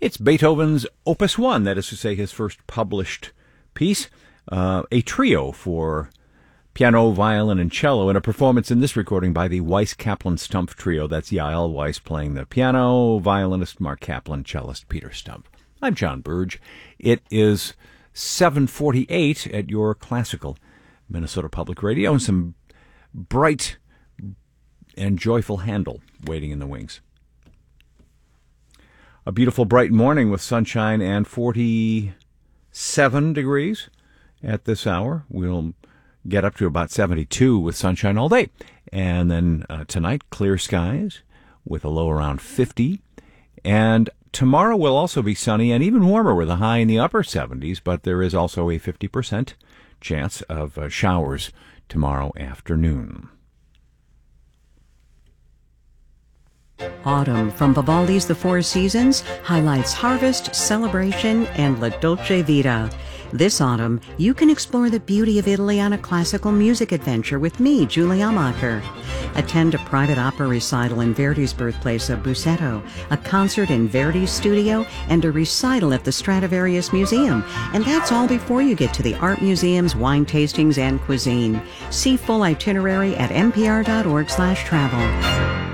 It's Beethoven's Opus 1, that is to say his first published piece, a trio for piano, violin, and cello, in a performance in this recording by the Weiss-Kaplan-Stumpf Trio. That's Yael Weiss playing the piano, violinist Mark Kaplan, cellist Peter Stumpf. I'm John Burge. It is 7:48 at your classical Minnesota Public Radio, and some bright and joyful Handel waiting in the wings. A beautiful bright morning with sunshine and 47 degrees at this hour. We'll get up to about 72 with sunshine all day. And then tonight, clear skies with a low around 50. And tomorrow will also be sunny and even warmer with a high in the upper 70s, but there is also a 50% chance of showers tomorrow afternoon. Autumn from Vivaldi's The Four Seasons highlights harvest, celebration, and La Dolce Vita. This autumn, you can explore the beauty of Italy on a classical music adventure with me, Julie Amacher. Attend a private opera recital in Verdi's birthplace of Busseto, a concert in Verdi's studio, and a recital at the Stradivarius Museum. And that's all before you get to the art museums, wine tastings, and cuisine. See full itinerary at npr.org/travel.